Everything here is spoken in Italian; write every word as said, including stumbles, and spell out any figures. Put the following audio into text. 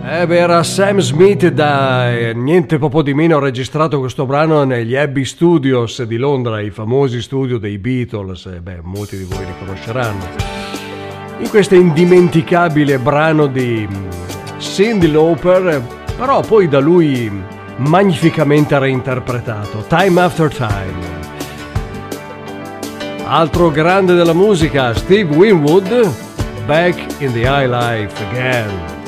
Eh beh, era Sam Smith da eh, niente poco di meno. Ha registrato questo brano negli Abbey Studios di Londra, i famosi studio dei Beatles. Eh beh, molti di voi li conosceranno. In questo indimenticabile brano di Cyndi Lauper, però poi da lui magnificamente reinterpretato, Time After Time. Altro grande della musica, Steve Winwood, Back in the High Life Again.